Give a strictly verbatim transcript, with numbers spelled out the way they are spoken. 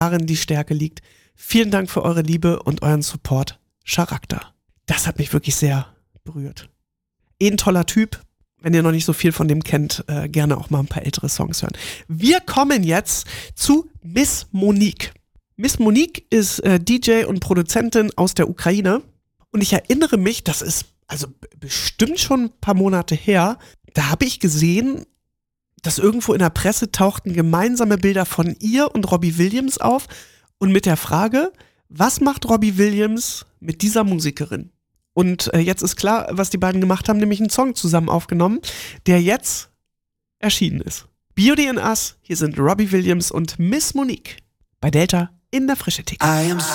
darin die Stärke liegt. Vielen Dank für eure Liebe und euren Support. Charakter. Das hat mich wirklich sehr berührt. Eh ein toller Typ. Wenn ihr noch nicht so viel von dem kennt, äh, gerne auch mal ein paar ältere Songs hören. Wir kommen jetzt zu Miss Monique. Miss Monique ist äh, D J und Produzentin aus der Ukraine. Und ich erinnere mich, das ist also b- bestimmt schon ein paar Monate her, da habe ich gesehen, dass irgendwo in der Presse tauchten gemeinsame Bilder von ihr und Robbie Williams auf. Und mit der Frage, was macht Robbie Williams mit dieser Musikerin? Und äh, jetzt ist klar, was die beiden gemacht haben, nämlich einen Song zusammen aufgenommen, der jetzt erschienen ist. Beauty and Us, hier sind Robbie Williams und Miss Monique bei Delta in der Frische Theke.